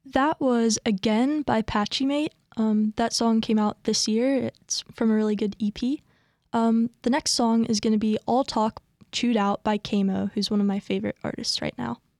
That was Again by Patchy Mate. That song came out this year. It's from a really good EP. The next song is going to be All Talk Chewed Out by Kamo, who's one of my favorite artists right now.